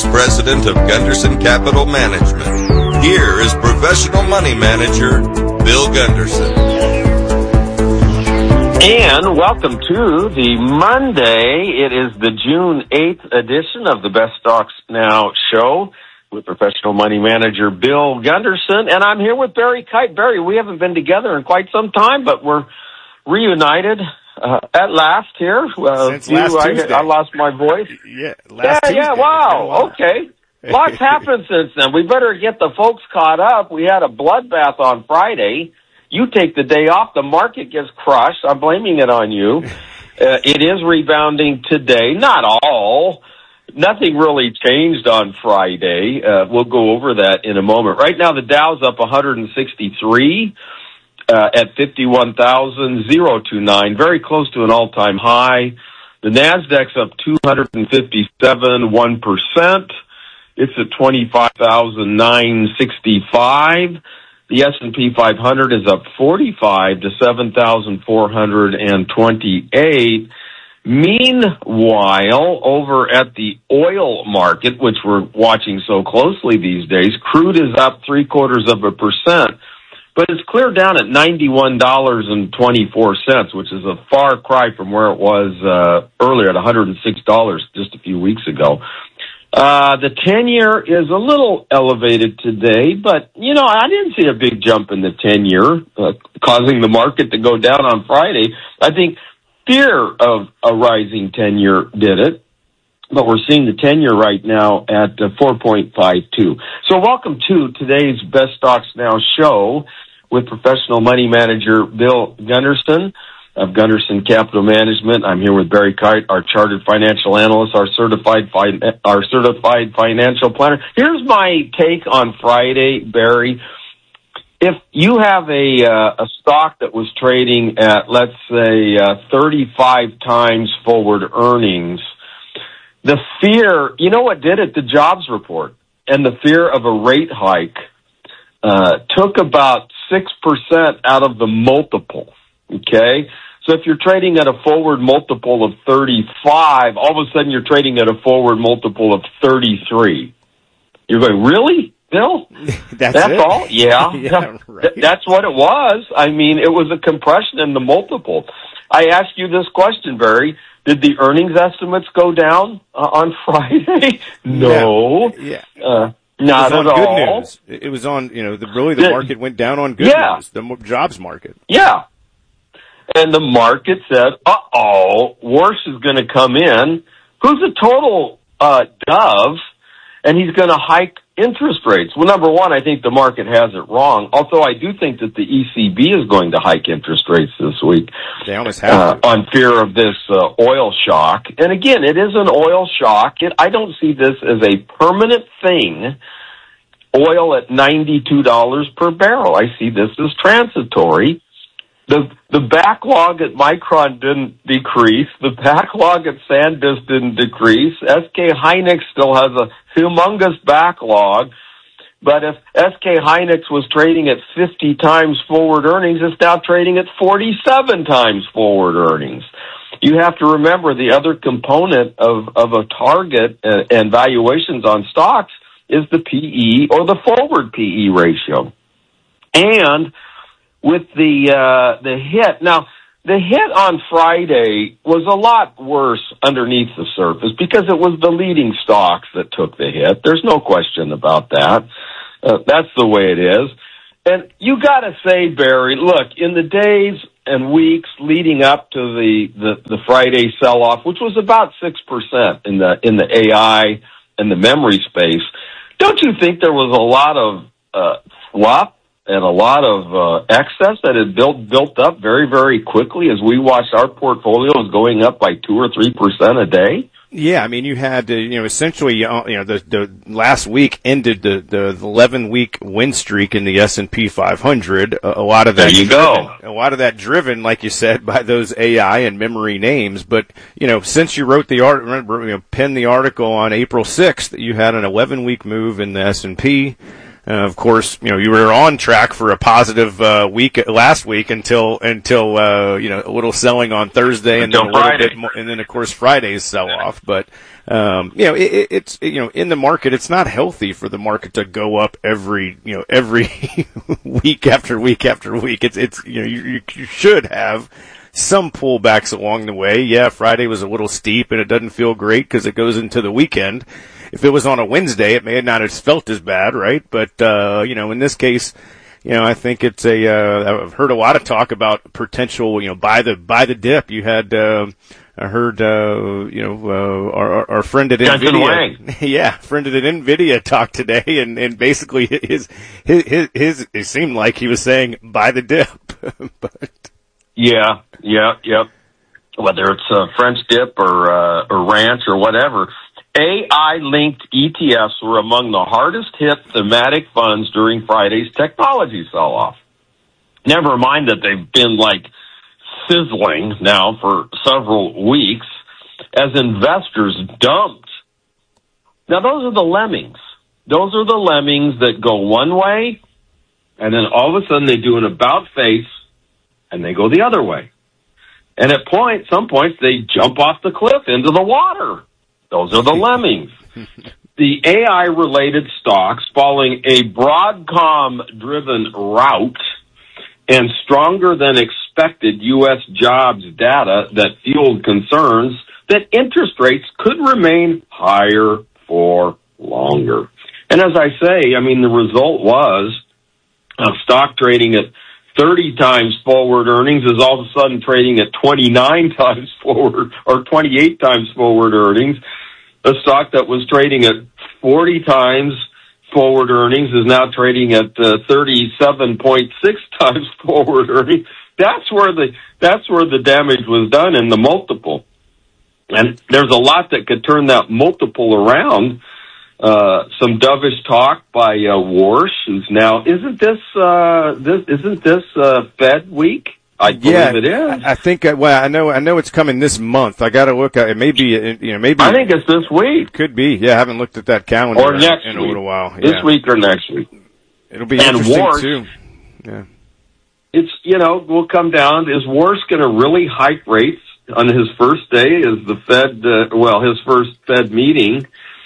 President of Gunderson Capital Management. Here is Professional Money Manager, Bill Gunderson. And welcome to the Monday. It is the June 8th edition of the Best Stocks Now show with Professional Money Manager Bill Gunderson. And I'm here with Barry Kite. Barry, we haven't been together in quite some time, but we're reunited at last here. Since last Tuesday. I lost my voice. Tuesday. Yeah, wow. Okay. Lots happened since then. We better get the folks caught up. We had a bloodbath on Friday. You take the day off. The market gets crushed. I'm blaming it on you. It is rebounding today. Not all. Nothing really changed on Friday. We'll go over that in a moment. Right now, the Dow's up 163 at 51,029, very close to an all-time high. The Nasdaq's up 257, 1%. It's at 25,965. The S&P 500 is up 45 to 7,428. Meanwhile, over at the oil market, which we're watching so closely these days, crude is up 0.75%, but it's clear down at $91.24, which is a far cry from where it was earlier at $106 just a few weeks ago. The 10-year is a little elevated today, but, I didn't see a big jump in the 10-year, causing the market to go down on Friday. I think fear of a rising 10-year did it, but we're seeing the 10-year right now at 4.52. So welcome to today's Best Stocks Now show with Professional Money Manager Bill Gunderson of Gunderson Capital Management. I'm here with Barry Kite, our chartered financial analyst, our certified financial planner. Here's my take on Friday, Barry. If you have a stock that was trading at, let's say, 35 times forward earnings, the fear, you know what did it? The jobs report and the fear of a rate hike took about 6% out of the multiple, okay? So if you're trading at a forward multiple of 35, all of a sudden you're trading at a forward multiple of 33. You're going, really, Bill? That's all? Yeah. Right. That's what it was. I mean, it was a compression in the multiple. I asked you this question, Barry. Did the earnings estimates go down on Friday? No. Yeah. Not at all. Good news. It was on, the market went down on good news, the jobs market. Yeah. And the market said, worse is going to come in. Who's a total dove, and he's going to hike interest rates? Well, number one, I think the market has it wrong. Also, I do think that the ECB is going to hike interest rates this week. They almost have on fear of this oil shock. And again, it is an oil shock. I don't see this as a permanent thing. Oil at $92 per barrel. I see this as transitory. The backlog at Micron didn't decrease. The backlog at SanDisk didn't decrease. SK Hynix still has a humongous backlog. But if SK Hynix was trading at 50 times forward earnings, it's now trading at 47 times forward earnings. You have to remember the other component of a target and valuations on stocks is the PE or the forward PE ratio. And with the hit. Now, the hit on Friday was a lot worse underneath the surface because it was the leading stocks that took the hit. There's no question about that. That's the way it is. And you got to say, Barry, look, in the days and weeks leading up to the Friday sell-off, which was about 6% in the AI and the memory space, don't you think there was a lot of fluff and a lot of excess that had built up very, very quickly as we watched our portfolios going up by 2 or 3% a day? Yeah, I mean, you had essentially, the last week ended the 11-week win streak in the S&P 500. A lot of that. There you go. A lot of that driven, like you said, by those AI and memory names. But since you wrote the article, penned the article on April 6th, you had an 11-week move in the S&P. Of course, you were on track for a positive week last week until a little selling on Thursday and then a little bit more, and then of course Friday's sell off. But it's in the market, it's not healthy for the market to go up every week after week after week. It's you should have some pullbacks along the way. Yeah, Friday was a little steep and it doesn't feel great because it goes into the weekend. If it was on a Wednesday, it may not have felt as bad, right? But, in this case, I think it's I've heard a lot of talk about potential, buy the dip. You had, I heard, our friend at NVIDIA. Friend at NVIDIA talk today and basically his, it seemed like he was saying buy the dip. But. Yeah. Whether it's a French dip or ranch or whatever. AI-linked ETFs were among the hardest hit thematic funds during Friday's technology sell-off. Never mind that they've been sizzling now for several weeks as investors dumped. Now those are the lemmings. Those are the lemmings that go one way and then all of a sudden they do an about face and they go the other way. And at some points they jump off the cliff into the water. Those are the lemmings. The AI-related stocks following a Broadcom-driven rout and stronger than expected U.S. jobs data that fueled concerns that interest rates could remain higher for longer. And as I say, the result was stock trading at 30 times forward earnings is all of a sudden trading at 29 times forward or 28 times forward earnings. A stock that was trading at 40 times forward earnings is now trading at 37.6 times forward earnings. That's where the damage was done in the multiple. And there's a lot that could turn that multiple around. Some dovish talk by Warsh, who's now isn't this Fed week? I believe it is. I think. I know it's coming this month. I got to look at it. Maybe maybe. I think it's this week. Could be. Yeah, I haven't looked at that calendar or next in week. A little while. This week or next week. It'll be interesting too. Yeah. It's will come down. Is Warsh going to really hike rates on his first day? Is the Fed his first Fed meeting,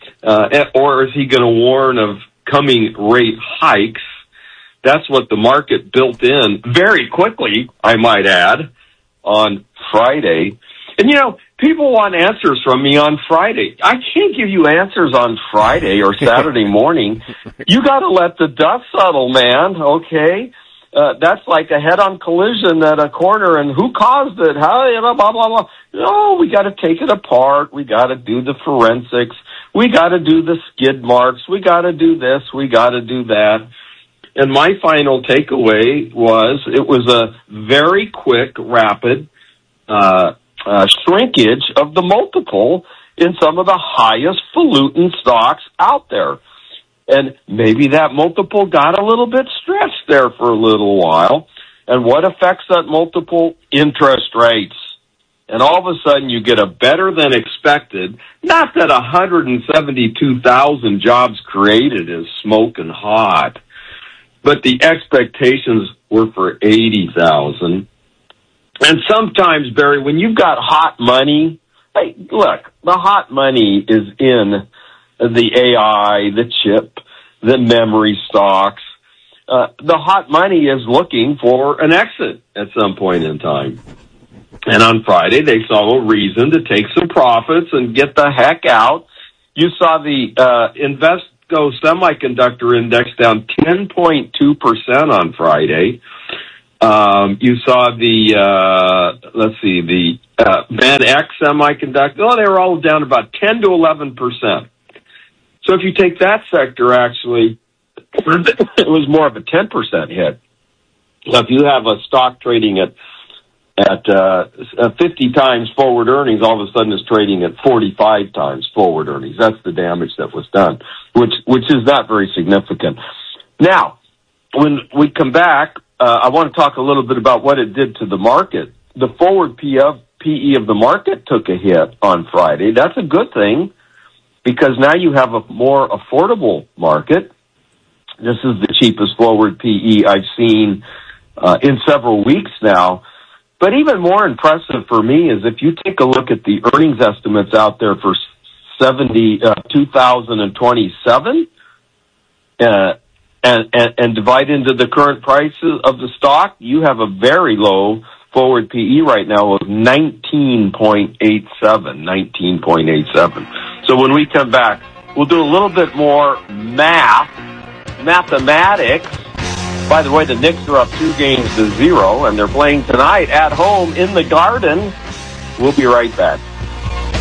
or is he going to warn of coming rate hikes? That's what the market built in very quickly, I might add, on Friday. And, people want answers from me on Friday. I can't give you answers on Friday or Saturday morning. You got to let the dust settle, man, okay? That's like a head-on collision at a corner, and who caused it? How, blah, blah, blah. No, we got to take it apart. We got to do the forensics. We got to do the skid marks. We got to do this. We got to do that. And my final takeaway was it was a very quick, rapid shrinkage of the multiple in some of the highest falutin stocks out there. And maybe that multiple got a little bit stretched there for a little while. And what affects that multiple? Interest rates. And all of a sudden you get a better than expected, not that 172,000 jobs created is smoking hot, but the expectations were for 80,000. And sometimes, Barry, when you've got hot money, hey, look, the hot money is in the AI, the chip, the memory stocks. The hot money is looking for an exit at some point in time. And on Friday, they saw a reason to take some profits and get the heck out. You saw the Invesco Semiconductor Index down 10.2% on Friday. You saw the VanEck Semiconductor. They were all down about 10 to 11%. So if you take that sector, actually, it was more of a 10% hit. So if you have a stock trading at 50 times forward earnings, all of a sudden it's trading at 45 times forward earnings. That's the damage that was done, which is not very significant. Now, when we come back, I want to talk a little bit about what it did to the market. The forward PE of the market took a hit on Friday. That's a good thing because now you have a more affordable market. This is the cheapest forward PE I've seen in several weeks now. But even more impressive for me is if you take a look at the earnings estimates out there for 2027 and divide into the current prices of the stock, you have a very low forward PE right now of 19.87. So when we come back, we'll do a little bit more mathematics. By the way, the Knicks are up 2-0, and they're playing tonight at home in the Garden. We'll be right back.